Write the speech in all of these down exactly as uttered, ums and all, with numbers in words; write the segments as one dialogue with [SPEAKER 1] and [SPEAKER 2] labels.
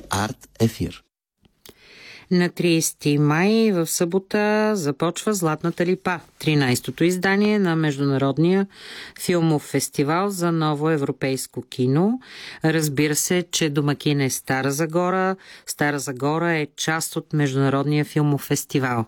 [SPEAKER 1] Арт Ефир.
[SPEAKER 2] На тридесети май в събота започва Златната липа, тринайсетото издание на Международния филмов фестивал за ново европейско кино. Разбира се, че домакин е Стара Загора. Стара Загора е част от Международния филмов фестивал.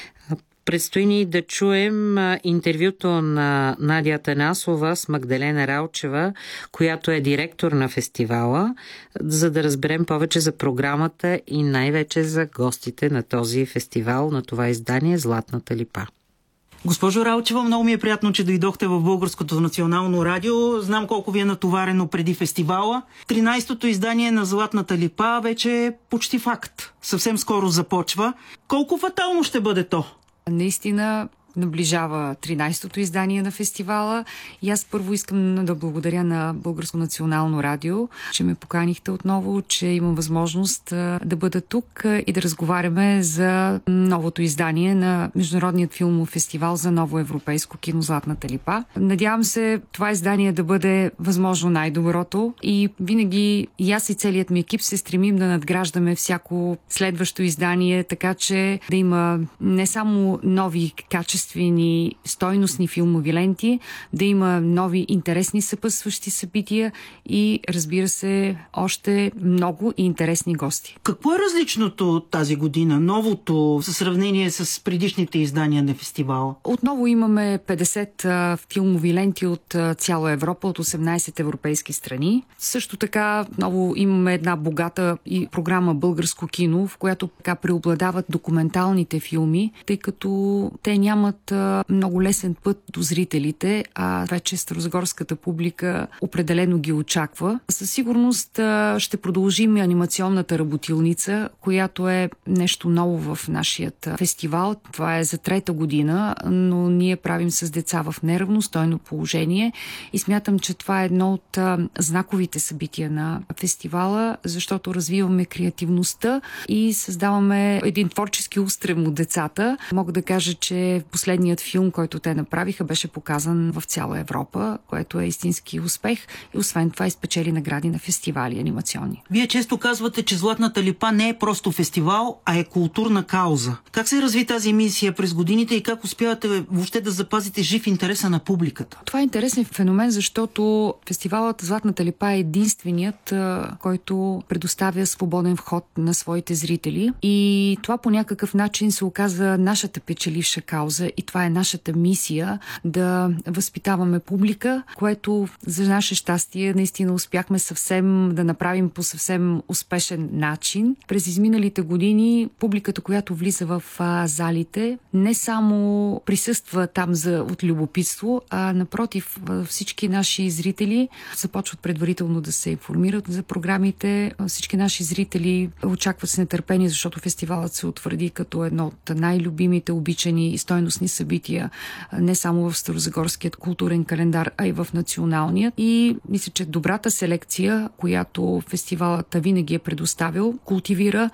[SPEAKER 2] Предстои ни да чуем интервюто на Надя Атанасова с Магдалена Ралчева, която е директор на фестивала, за да разберем повече за програмата и най-вече за гостите на този фестивал, на това издание Златната липа.
[SPEAKER 3] Госпожо Ралчева, много ми е приятно, че дойдохте в Българското национално радио. Знам колко ви е натоварено преди фестивала. тринайсетото издание на Златната липа вече е почти факт. Съвсем скоро започва. Колко фатално ще бъде то?
[SPEAKER 4] Наистина наближава тринайсетото издание на фестивала и аз първо искам да благодаря на Българско национално радио, че ме поканихте отново, че имам възможност да бъда тук и да разговаряме за новото издание на Международният филмов фестивал за ново европейско кино Златната липа. Надявам се това издание да бъде възможно най-доброто и винаги и аз и целият ми екип се стремим да надграждаме всяко следващо издание, така че да има не само нови качества, стойностни филмови ленти, да има нови интересни съпътстващи събития и, разбира се, още много и интересни гости.
[SPEAKER 3] Какво е различното тази година, новото, в сравнение с предишните издания на фестивала?
[SPEAKER 4] Отново имаме петдесет а, филмови ленти от а, цяла Европа, от осемнайсет европейски страни. Също така, отново имаме една богата и програма българско кино, в която така преобладават документалните филми, тъй като те нямат много лесен път до зрителите, а вече старозагорската публика определено ги очаква. Със сигурност ще продължим анимационната работилница, която е нещо ново в нашия фестивал. Това е за трета година, но ние правим с деца в неравностойно положение и смятам, че това е едно от знаковите събития на фестивала, защото развиваме креативността и създаваме един творчески устрем от децата. Мога да кажа, че последният филм, който те направиха, беше показан в цяла Европа, което е истински успех и освен това изпечели награди на фестивали анимационни.
[SPEAKER 3] Вие често казвате, че Златната липа не е просто фестивал, а е културна кауза. Как се разви тази мисия през годините и как успявате въобще да запазите жив интереса на публиката?
[SPEAKER 4] Това е интересен феномен, защото фестивалът Златната липа е единственият, който предоставя свободен вход на своите зрители и това по някакъв начин се оказа нашата печеливша кауза и това е нашата мисия да възпитаваме публика, което за наше щастие наистина успяхме съвсем да направим по съвсем успешен начин. През изминалите години публиката, която влиза в а, залите, не само присъства там за, от любопитство, а напротив, всички наши зрители започват предварително да се информират за програмите. Всички наши зрители очакват с нетърпение, защото фестивалът се утвърди като едно от най-любимите, обичани и стойностни събития не само в Старозагорският културен календар, а и в националния. И мисля, че добрата селекция, която фестивалът винаги е предоставил, култивира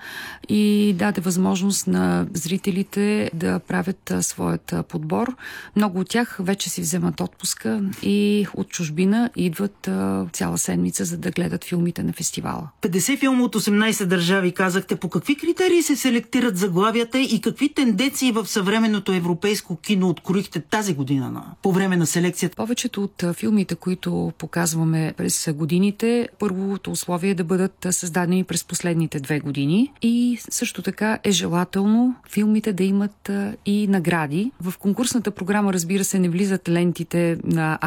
[SPEAKER 4] и даде възможност на зрителите да правят своят подбор. Много от тях вече си вземат отпуска и от чужбина идват цяла седмица, за да гледат филмите на фестивала.
[SPEAKER 3] петдесет филма от осемнайсет държави, казахте. По какви критерии се селектират заглавията и какви тенденции в съвременното европейско кино откроихте тази година на, по време на селекцията?
[SPEAKER 4] Повечето от филмите, които показваме през годините, първото условие е да бъдат създадени през последните две години и също така е желателно филмите да имат и награди. В конкурсната програма, разбира се, не влизат лентите на